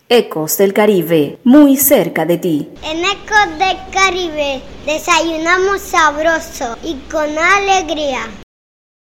Ecos del Caribe, muy cerca de ti. En Ecos del Caribe desayunamos sabroso y con alegría.